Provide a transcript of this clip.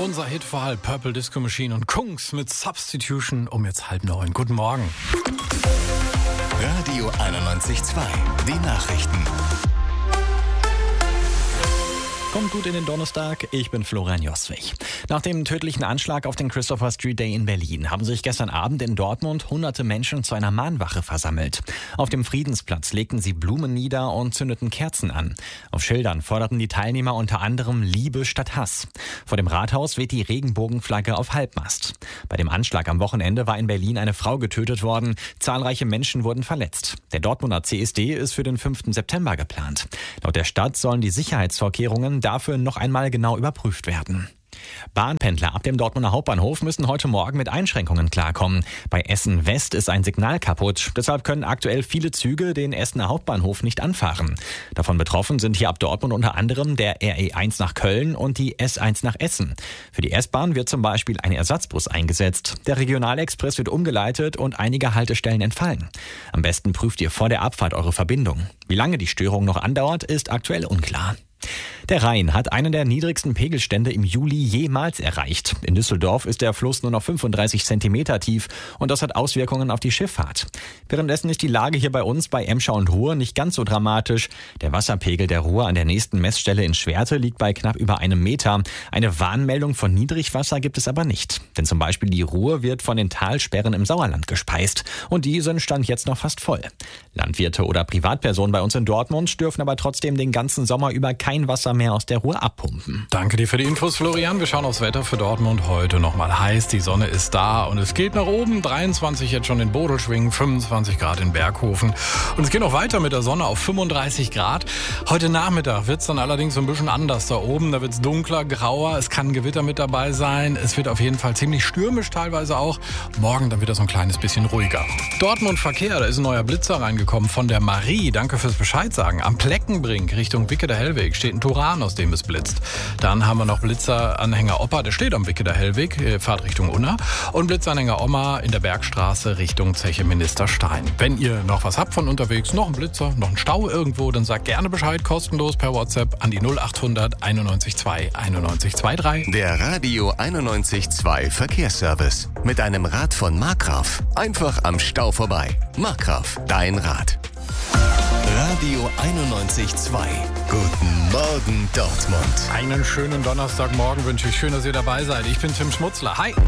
Unser Hitfall Purple Disco Machine und Kungs mit Substitution um jetzt 8:30. Guten Morgen. Radio 91.2, die Nachrichten. Kommt gut in den Donnerstag, ich bin Florian Joswig. Nach dem tödlichen Anschlag auf den Christopher Street Day in Berlin haben sich gestern Abend in Dortmund hunderte Menschen zu einer Mahnwache versammelt. Auf dem Friedensplatz legten sie Blumen nieder und zündeten Kerzen an. Auf Schildern forderten die Teilnehmer unter anderem Liebe statt Hass. Vor dem Rathaus weht die Regenbogenflagge auf Halbmast. Bei dem Anschlag am Wochenende war in Berlin eine Frau getötet worden. Zahlreiche Menschen wurden verletzt. Der Dortmunder CSD ist für den 5. September geplant. Laut der Stadt sollen die Sicherheitsvorkehrungen dafür noch einmal genau überprüft werden. Bahnpendler ab dem Dortmunder Hauptbahnhof müssen heute Morgen mit Einschränkungen klarkommen. Bei Essen West ist ein Signal kaputt. Deshalb können aktuell viele Züge den Essener Hauptbahnhof nicht anfahren. Davon betroffen sind hier ab Dortmund unter anderem der RE1 nach Köln und die S1 nach Essen. Für die S-Bahn wird zum Beispiel ein Ersatzbus eingesetzt. Der Regionalexpress wird umgeleitet und einige Haltestellen entfallen. Am besten prüft ihr vor der Abfahrt eure Verbindung. Wie lange die Störung noch andauert, ist aktuell unklar. Der Rhein hat einen der niedrigsten Pegelstände im Juli jemals erreicht. In Düsseldorf ist der Fluss nur noch 35 Zentimeter tief und das hat Auswirkungen auf die Schifffahrt. Währenddessen ist die Lage hier bei uns bei Emscher und Ruhr nicht ganz so dramatisch. Der Wasserpegel der Ruhr an der nächsten Messstelle in Schwerte liegt bei knapp über 1 Meter. Eine Warnmeldung von Niedrigwasser gibt es aber nicht. Denn zum Beispiel die Ruhr wird von den Talsperren im Sauerland gespeist und die sind Stand jetzt noch fast voll. Landwirte oder Privatpersonen bei uns in Dortmund dürfen aber trotzdem den ganzen Sommer über kein Wasser mehr aus der Ruhr abpumpen. Danke dir für die Infos, Florian. Wir schauen aufs Wetter für Dortmund. Heute nochmal heiß, die Sonne ist da und es geht nach oben. 23 jetzt schon in Bodelschwingen, 25 Grad in Berghofen. Und es geht noch weiter mit der Sonne auf 35 Grad. Heute Nachmittag wird es dann allerdings so ein bisschen anders da oben. Da wird es dunkler, grauer, es kann Gewitter mit dabei sein. Es wird auf jeden Fall ziemlich stürmisch teilweise auch. Morgen dann wieder so ein kleines bisschen ruhiger. Dortmund Verkehr, da ist ein neuer Blitzer reingekommen von der Marie. Danke fürs Bescheid sagen. Am Pleckenbrink Richtung Wicketer Hellweg steht ein Turan, aus dem es blitzt. Dann haben wir noch Blitzeranhänger Opa, der steht am Wicketer Hellweg, fahrt Richtung Unna. Und Blitzanhänger Oma in der Bergstraße Richtung Zeche Ministerstein. Wenn ihr noch was habt von unterwegs, noch einen Blitzer, noch einen Stau irgendwo, dann sagt gerne Bescheid, kostenlos per WhatsApp an die 0800 91 2 91 23. Der Radio 91.2 Verkehrsservice. Mit einem Rad von Markgraf. Einfach am Stau vorbei. Markgraf, dein Rad. Radio 91.2. Guten Morgen, Dortmund. Einen schönen Donnerstagmorgen wünsche ich. Schön, dass ihr dabei seid. Ich bin Tim Schmutzler. Hi.